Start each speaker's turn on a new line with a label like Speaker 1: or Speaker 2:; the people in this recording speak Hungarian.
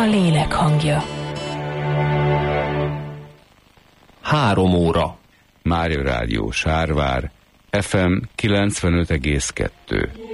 Speaker 1: lélek hangja.
Speaker 2: 3 óra.
Speaker 3: Mária Rádió Sárvár, FM 95,2.